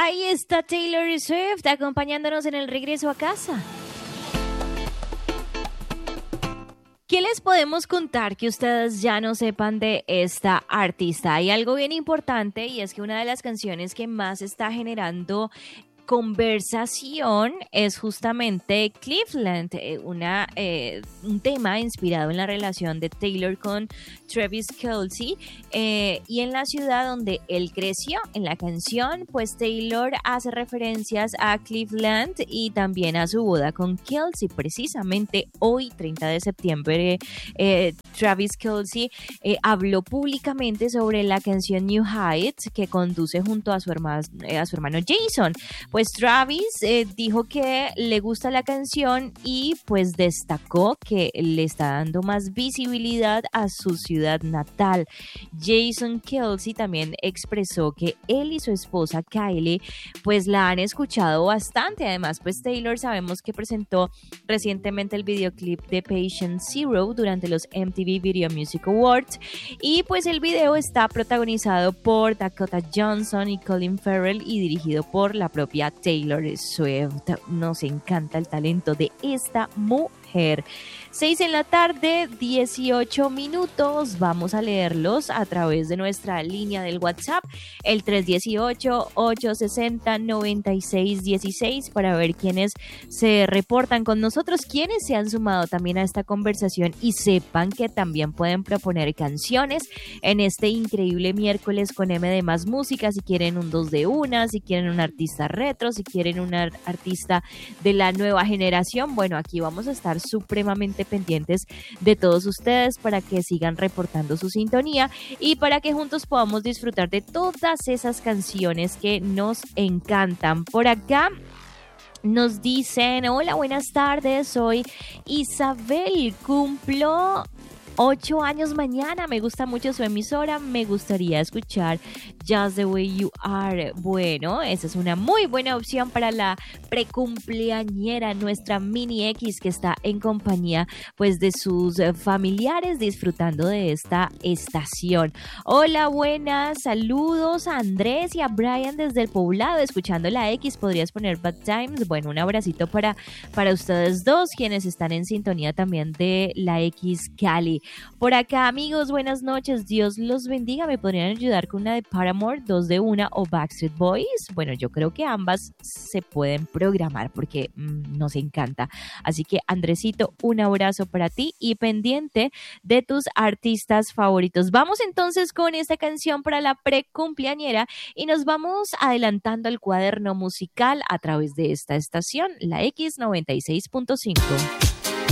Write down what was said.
Ahí está Taylor Swift acompañándonos en el regreso a casa. ¿Qué les podemos contar que ustedes ya no sepan de esta artista? Hay algo bien importante y es que una de las canciones que más está generando conversación es justamente Cleveland, un tema inspirado en la relación de Taylor con Travis Kelce y en la ciudad donde él creció. En la canción, pues Taylor hace referencias a Cleveland y también a su boda con Kelce. Precisamente hoy, 30 de septiembre, Travis Kelce habló públicamente sobre la canción New Heights que conduce junto a su hermano Jason. Pues Travis dijo que le gusta la canción y pues destacó que le está dando más visibilidad a su ciudad natal. Jason Kelce también expresó que él y su esposa Kylie pues la han escuchado bastante. Además, pues Taylor sabemos que presentó recientemente el videoclip de Patient Zero durante los MTV Video Music Awards y pues el video está protagonizado por Dakota Johnson y Colin Farrell y dirigido por la propia Taylor Swift. Nos encanta el talento de esta mujer. 6 en la tarde, 18 minutos. Vamos a leerlos a través de nuestra línea del WhatsApp, el 318-860-9616, para ver quiénes se reportan con nosotros, quiénes se han sumado también a esta conversación y sepan que también pueden proponer canciones en este increíble miércoles con M de Más Música. Si quieren un 2 de 1, si quieren un artista retro, si quieren un artista de la nueva generación, bueno, aquí vamos a estar supremamente pendientes de todos ustedes para que sigan reportando su sintonía y para que juntos podamos disfrutar de todas esas canciones que nos encantan. Por acá nos dicen: hola, buenas tardes, soy Isabel, cumplo 8 años mañana, me gusta mucho su emisora, me gustaría escuchar Just the Way You Are. Bueno, esa es una muy buena opción para la precumpleañera, nuestra Mini X, que está en compañía pues de sus familiares disfrutando de esta estación. Hola, buenas, saludos a Andrés y a Brian desde el Poblado, escuchando la X. ¿Podrías poner Bad Times? Bueno, un abracito para ustedes dos, quienes están en sintonía también de la X Cali. Por acá, amigos, buenas noches, Dios los bendiga. ¿Me podrían ayudar con una de Paramore, 2 de 1 o Backstreet Boys? Bueno, yo creo que ambas se pueden programar porque nos encanta. Así que, Andresito, un abrazo para ti y pendiente de tus artistas favoritos. Vamos entonces con esta canción para la precumpleañera y nos vamos adelantando al cuaderno musical a través de esta estación, la X 96.5.